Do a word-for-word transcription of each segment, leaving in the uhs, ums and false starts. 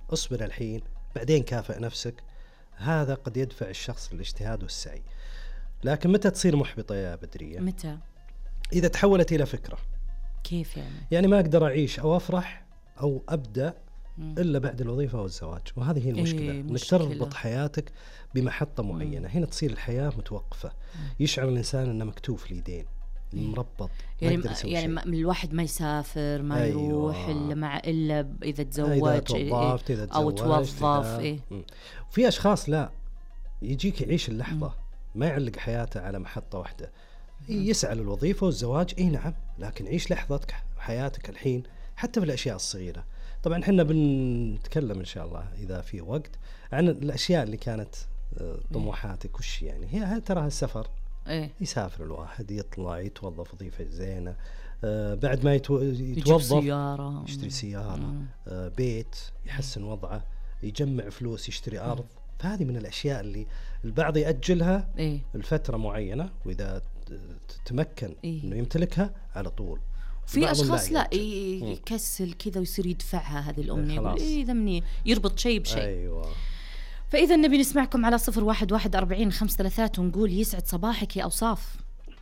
اصبر الحين بعدين كافئ نفسك، هذا قد يدفع الشخص للاجتهاد والسعي. لكن متى تصير محبطة يا بدرية؟ متى؟ إذا تحولت إلى فكرة. كيف يعني؟ يعني ما أقدر أعيش أو أفرح أو أبدأ مم. إلا بعد الوظيفة والزواج، وهذه هي المشكلة. إيه إنك تربط حياتك بمحطة معينة. مم. هنا تصير الحياة متوقفة. مم. يشعر الإنسان أنه مكتوف ليدين مربط. يعني يعني ما الواحد ما يسافر ما أيوة. يروح إلا مع إلا إذا تزوج إذا توظفت إذا أو توظف. إيه؟ في أشخاص لا يجيك يعيش اللحظة. مم. ما يعلق حياته على محطة واحدة. يسعى للوظيفة والزواج، إيه نعم، لكن عيش لحظتك حياتك الحين حتى في الأشياء الصغيرة. طبعا حنا بنتكلم إن شاء الله إذا في وقت عن الأشياء اللي كانت طموحاتك وش يعني هي ترى السفر. إيه؟ يسافر الواحد، يطلع، يتوظف وظيفة زينة، آه بعد ما يتو... يتوظف سيارة. يشتري سيارة، آه بيت، يحسن وضعه، يجمع فلوس، يشتري أرض. فهذه من الأشياء اللي البعض يأجلها إيه؟ الفترة معينة، وإذا تمكن إيه؟ إنه يمتلكها على طول. في أشخاص لا يكسل كذا ويصير يدفعها هذه الأمنية، يقول إيه إذا مني يربط شيء بشيء. أيوة. فإذا نبي نسمعكم على صفر واحد واحد أربعين خمس ثلاثات ونقول يسعد صباحك يا أوصاف.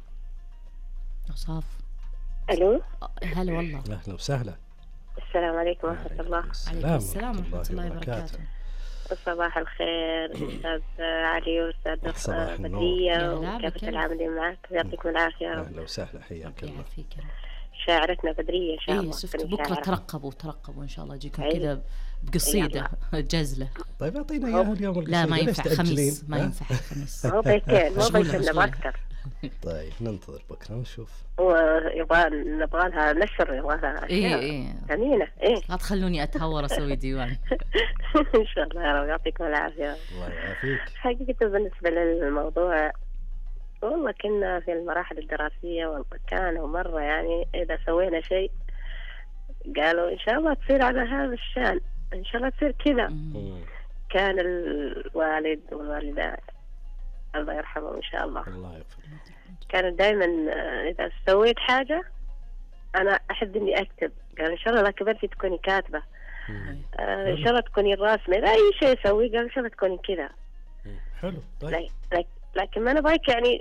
أوصاف. ألو. هلا والله. أهلا وسهلا. السلام عليكم ورحمة الله. عليكم السلام ورحمة الله وبركاته. صباح الخير أستاذ علي وأستاذ بدرية وكافة العاملين معك، يعطيكم العافية. أهلا وسهلا، حياك الله. شاعرتنا بدرية إن شاء الله. إيه شفت بكرة ترقبوا ترقبوا إن شاء الله يجيكم كذا بقصيدة جزلة. طيب أعطينا إياها اليوم. لا ما ينفع خميس، ما ينفع خميس. مو بيتين مو بيتين نبغى أكثر. طيب ننتظر بكرة ونشوف. ويبغى نبغى لها نشر، يبغى لها أشياء إيه ثمينة. إيه لا تخلوني أتهور أسوي ديوان. إن شاء الله يا رب يعطيكم العافية. الله يعافيك. حقيقة بالنسبة للموضوع والله كنا في المراحل الدراسية وكانوا مرة يعني إذا سوينا شيء قالوا إن شاء الله تصير على هذا الشان، إن شاء الله تصير كذا. كان الوالد والوالدة الله يرحمهم إن شاء الله، الله يغفر له، كانوا دائما إذا سويت حاجة أنا أحب إني أكتب، قال إن شاء الله لا كبرتي تكوني كاتبة، آه إن شاء الله تكوني الراسمة، لا أي شيء أسوي قال إن شاء الله تكوني كذا. حلو. طيب لكن ما نبغاك يعني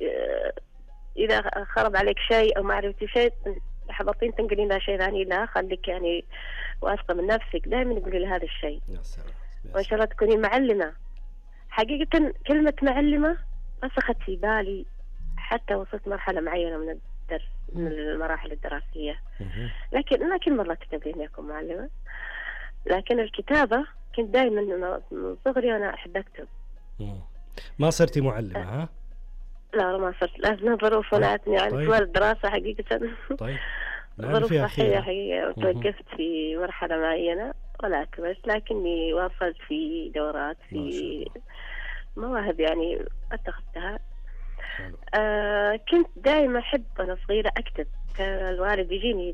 إذا خرب عليك شيء أو ما عرفتي شيء حبطين تنقلين لها شيء ثاني، لا خليك يعني واثقة من نفسك، دائما يقولي لي هذا الشيء. يا سلام. وإن شاء الله تكوني معلمة. حقيقة كلمة معلمة رسخت في بالي حتى وصلت مرحلة معينة من الدرس من المراحل الدراسية. لكن لكن والله كتب لي إني أكون معلمة، لكن الكتابة كنت دائما من صغري أنا أحب أكتب. ما صرتي معلمة ها؟ لا ما صرت، لازم ظروف منعتني يعني طيب. طوال الدراسة حقيقة. طيب. ظروف صحية حقيقة، توقفت في مرحلة معينة ولا أكملت، لكني واصلت في دورات في مواهب يعني اتخذتها. آه كنت دائما أحب أنا صغيرة أكتب، كان الوالد يجيني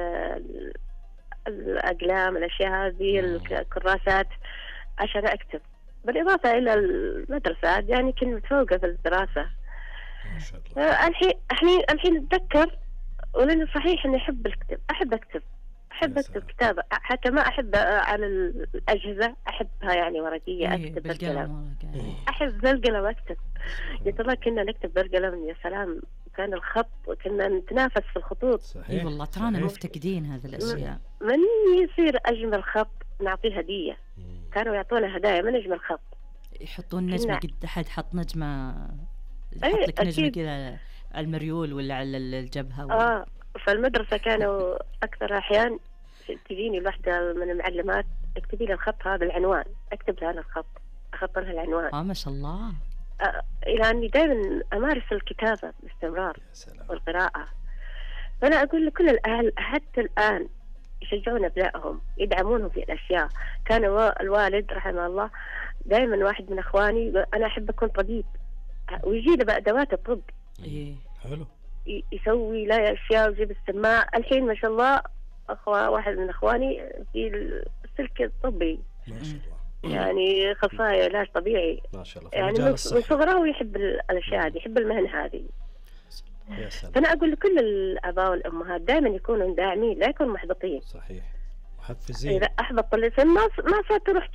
الأقلام الأشياء هذه الكراسات عشان أكتب، بالإضافة إلى المدرسة يعني كنت متفوقة في الدراسة. ما شاء الله. الحين الحين الحين أتذكر ولأنه صحيح إني أحب الكتب، أحب أكتب أحب أكتب كتابة، حتى ما أحب على الأجهزة، أحبها يعني ورقية أكتب بالقلم، أحب بالقلم أكتب. قلت الله كنا نكتب بالقلم يا سلام، كان الخط وكنا نتنافس في الخطوط. صحيح. والله ترانا مفتقدين هذه الأشياء. من يصير أجمل خط نعطيه هدية، كانوا يعطونا هدايا من أجمل خط، يحطون نجمة قد أحد حط نجمة، يحط لك نجمة كذا على المريول ولا على الجبهة. آه فالمدرسة كانوا أكثر أحيان تجيني الوحدة من المعلمات اكتبي لي الخط هذا العنوان، أكتب لها الخط، أخط لها العنوان. آه ما شاء الله. آه إلى أني دائما أمارس الكتابة باستمرار والقراءة. فأنا أقول لكل الأهل حتى الآن يشجعون أبنائهم، يدعمونهم في الأشياء. كان الوالد رحمه الله دائما واحد من أخواني أنا أحب أكون طبيب، ويجي له بأدوات الطب. إيه حلو. يسوي لا أشياء ويجيب السماعة. الحين ما شاء الله أخوة واحد من أخواني في السلك الطبي، ما شاء الله، يعني خصائص علاج طبيعي، ما شاء الله، يعني من صغره ويحب الأشياء هذه، يحب المهنة هذه. يا سلام. فأنا أقول لكل الآباء والأمهات دائما يكونوا داعمين، لا يكونوا محبطين. صحيح، محفزين. إذا أحبط الإنسان ما ما صار تروح